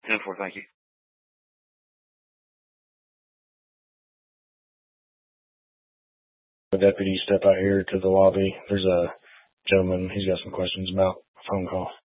10-4, thank you. The deputy step out here to the lobby. There's a gentleman. He's got some questions about a phone call.